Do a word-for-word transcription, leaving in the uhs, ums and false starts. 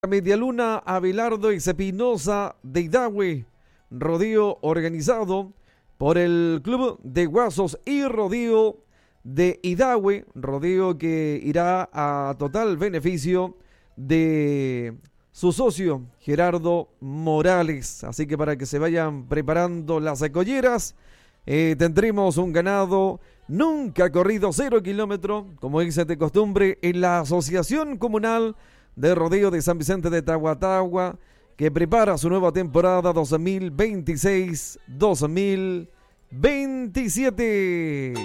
Medialuna, Abelardo y Espinosa de Idahue, rodeo organizado por el Club de Guasos y Rodeo de Idahue, rodeo que irá a total beneficio de su socio Gerardo Morales. Así que para que se vayan preparando las colleras, eh, tendremos un ganado nunca corrido cero kilómetros, como es de costumbre, en la Asociación Comunal de Rodeo de San Vicente de Tahuatahua, que prepara su nueva temporada dos mil veintiséis dos mil veintisiete.